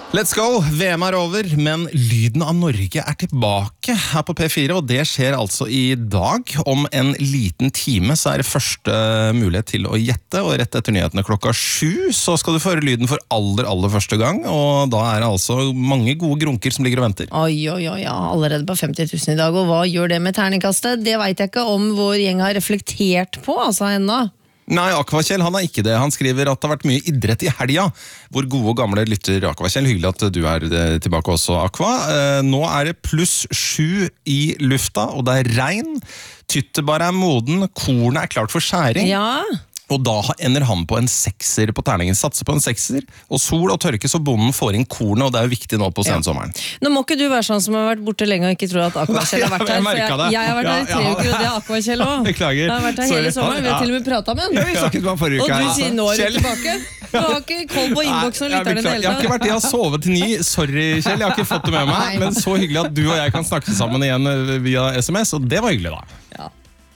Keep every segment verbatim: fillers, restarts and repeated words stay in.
Let's go! V M er over, men lyden av Norge er tilbake her på P fire, og det skjer altså i dag. Om en liten time så er det første mulighet til å gjette, og rett etter nyhetene klokka sju så skal du få høre lyden for aller, aller første gang, og da er det altså mange gode grunker som ligger og venter. Oi, oi, oi, ja, allerede på femti tusen i dag, og hva gjør det med terningkastet? Det vet jeg ikke om vår gjeng har reflektert på, altså ennå. Nei, Aquakjell, han er ikke det. Han skriver at det har vært mye idrett i helga. Hvor gode og gamle lytter Aquakjell. Hyggelig at du er tilbake også, Aqua. Nå er det pluss sju i lufta, og det er regn. Tyttebær er moden, kornet er klart for skjæring. Ja. Og da ender han på en sekser på terningen. Satser på en sekser, og sol og tørke så bonden får inn kornet, og det er jo viktig nå på sensommeren. Ja. Nå må ikke du være sånn som har vært borte lenge og ikke tror at Aquakjell har vært her. Nei, jeg, jeg, jeg har vært her i tre uker, og det er Aquakjell også. Beklager. Jeg har vært her hele sommeren, vi har til og med pratet med den. Ja, vi snakket med han forrige uke. Og du sier nå er du tilbake. Du har ikke koll på innboksen og lytterne det hele. Jeg har ikke vært i, jeg har sovet til ny. Sorry, Kjell, jeg har ikke fått det med meg. Men så hyggelig at du og jeg kan snakke sammen igjen via S M S, og det var hyggelig da. Ja.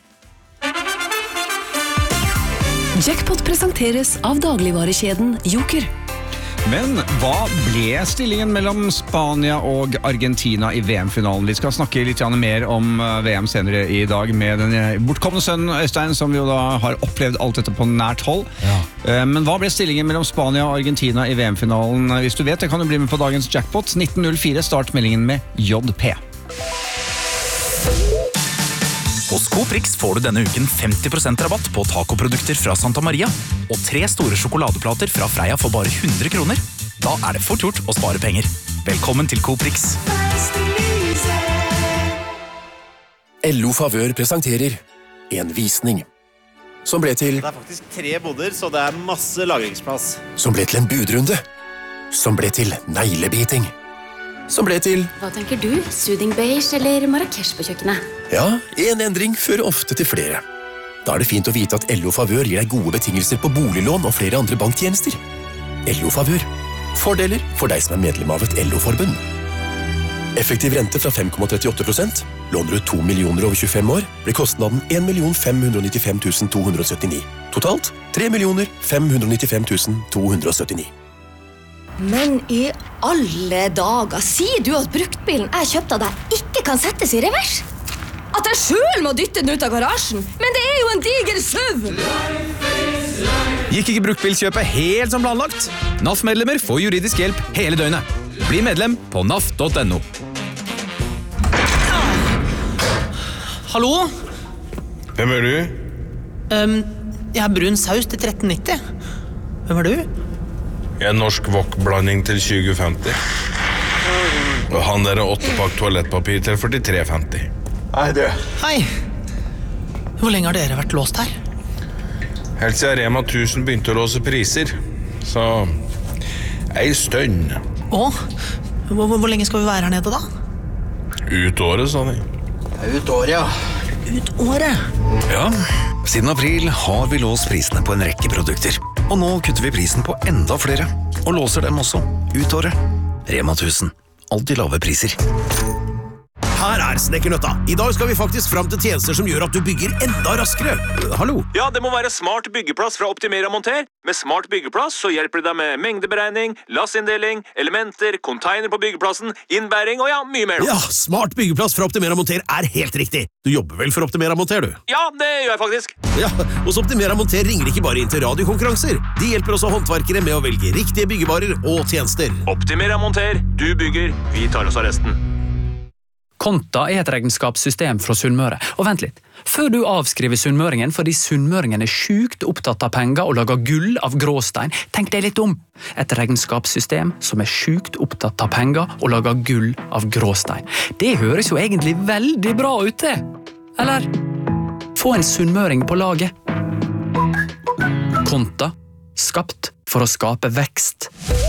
Jackpot presenteres av dagligvarekjeden Joker. Men hva ble stillingen mellom Spania og Argentina i V M-finalen? Vi skal snakke litt mer om V M senere i dag med den bortkomne sønnen Øystein, som vi jo da har opplevd alt dette på nært hold. Ja. Men hva ble stillingen mellom Spania og Argentina i V M-finalen? Hvis du vet, det kan du bli med på dagens jackpot. nitten null fire, start meldingen med J P. Hos Coprix får du denne uken femti prosent rabatt på tacoprodukter fra Santa Maria og tre store sjokoladeplater fra Freia for bare hundre kroner. Da er det fort gjort å spare penger. Velkommen til Coprix. L O Favør presenterer en visning som ble til Det er faktisk tre boder, så det er masse lagringsplass. Som ble til en budrunde. Som ble til neglebiting. Som ble til Hva tenker du? Soothing beige eller Marrakesh på kjøkkenet? Ja, en endring fører ofte til flere. Da er det fint å vite at L O Favør gir deg gode betingelser på boliglån og flere andre banktjenester. L O Favør. Fordeler for deg som er medlem av et L O-forbund. Effektiv rente fra fem komma trettiåtte prosent. Låner du to millioner over tjuefem år, blir kostnaden en million fem hundre nittifem tusen to hundre syttini. Totalt tre millioner fem hundre nittifem tusen to hundre syttini. Men i alle dager, sier du at bruktbilen jeg kjøpte av deg ikke kan settes i revers? At jeg selv må dytte den ut av garasjen? Men det er jo en diger SUV! Gikk ikke bruktbilkjøpet helt som planlagt? N A F-medlemmer får juridisk hjelp hele døgnet. Bli medlem på N A F punktum no. Hallo? Hvem er du? Um, jeg er brun saus til tretten nitti. Hvem er du? Jeg er norsk wok-blanding til tjue femti. Og han der er åttepakk toalettpapir til førtitre femti. Hei, du. Hei. Hvor lenge har dere vært låst her? Helt siden Rema tusen begynte å låse priser. Så ei stønn. Å? Hvor, hvor lenge skal vi være her nede da? Ut året, sa de. Ut året, ja. Ut året? Ja, siden april har vi låst prisene på en rekke produkter. Og nå kutter vi prisen på enda flere, og låser dem også ut året. Rema tusen. Alltid lave priser. Her er Snekkernøtta. I dag skal vi faktisk fram til tjenester som gjør at du bygger enda raskere. Hallo? Ja, det må være smart byggeplass fra Optimera Monter. Med smart byggeplass så hjelper det deg med mengdeberegning, lassinndeling, elementer, container på byggeplassen, innbæring og ja, mye mer. Ja, smart byggeplass fra Optimera Monter er helt riktig. Du jobber vel for Optimera Monter, du? Ja, det gjør jeg faktisk. Ja, hos Optimera Monter ringer ikke bare inn til radiokonkurranser. De hjelper også håndverkere med å velge riktige byggevarer og tjenester. Optimera Monter. Du bygger, vi tar oss av resten. Konta er et regnskapssystem fra Sunnmøre. Og vent litt, før du avskriver sunnmøringen fordi sunnmøringen er sykt opptatt av penger og lager gull av gråstein, tenk deg litt om. Et regnskapssystem som er sykt opptatt av penger og lager gull av gråstein. Det høres jo egentlig veldig bra ut det. Eller? Få en sunnmøring på laget. Konta, skapt for å skape vekst.